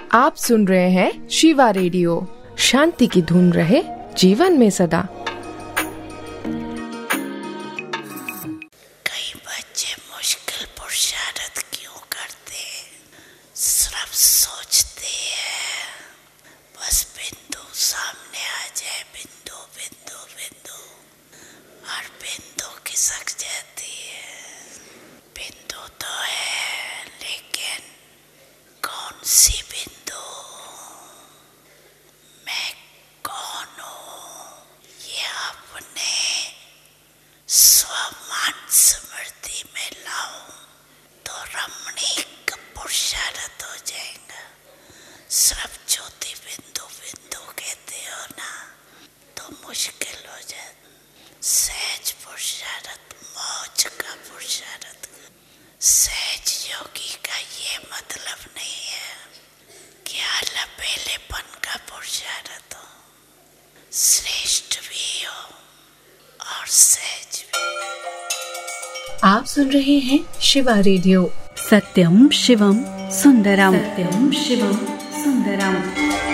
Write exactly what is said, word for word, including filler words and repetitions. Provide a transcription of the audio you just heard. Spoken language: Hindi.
आप सुन रहे हैं शिवा रेडियो। शांति की धुन रहे जीवन में सदा। कई बच्चे मुश्किल पुरुषार्थ क्यों करते? सिर्फ सोचते हैं बस बिंदु सामने आ जाए, बिंदु बिंदु बिंदु, और बिंदु खिसक जाती है। बिंदु तो है लेकिन कौन सी बिंदु? मैं कौन हूँ ये अपने स्वमान स्मृति में लाऊं तो रमणीक पुरुषार्थ हो जाएगा। सिर्फ ज्योति बिंदु बिंदु कहते हो ना तो मुश्किल हो जाता। सहज पुरुषार्थ, मौज का पुरुषार्थ। सहज योगी का ये मतलब नहीं है कि लपेलेपन का पुरुषार्थ हो। श्रेष्ठ भी हो और सहज भी। आप सुन रहे हैं शिवा रेडियो। सत्यम शिवम सुंदरम। सत्यम शिवम सुंदरम।